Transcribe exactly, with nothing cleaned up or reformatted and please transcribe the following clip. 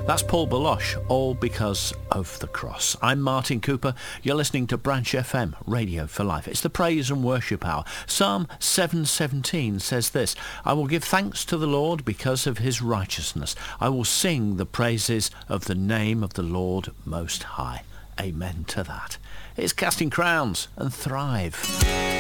That's Paul Baloche, all because of the cross. I'm Martin Cooper. You're listening to Branch F M, Radio for Life. It's the Praise and Worship Hour. Psalm seven seventeen says this: I will give thanks to the Lord because of his righteousness. I will sing the praises of the name of the Lord Most High. Amen to that. It's Casting Crowns and Thrive.